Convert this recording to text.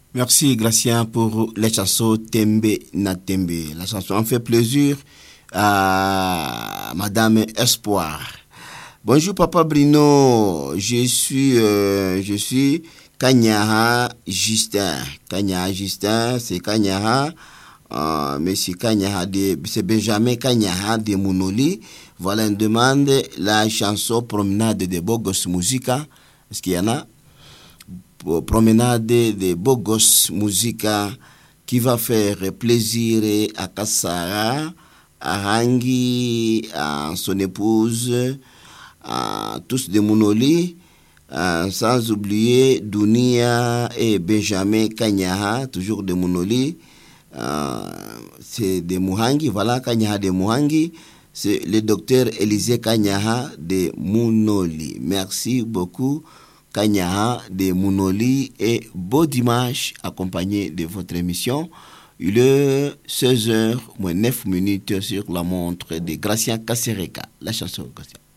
Merci Gracien pour les chansons Tembe na Tembe. La chanson en fait plaisir à Madame Espoir. Bonjour Papa Bruno, je suis Kanyaha Justin. Kanyaha Justin, c'est Kanyaha. Monsieur Kanyaha, c'est Benjamin Kanyaha de Mounoli. Voilà une demande, la chanson Promenade de Bogos Musica. Est-ce qu'il y en a? Promenade de Bogos Musica qui va faire plaisir à Kassara, à Hangi, à son épouse, à tous de Mounoli, sans oublier Dunia et Benjamin Kanyaha, toujours de Mounoli. C'est de Muhangi, voilà, Kanyaha de Muhangi. C'est le docteur Élisée Kanyaha de Mounoli. Merci beaucoup. Kanyaha de Mounoli et beau dimanche accompagné de votre émission. Il est 16h moins 9 minutes sur la montre de Gracien Kasereka. La chanson Gracien.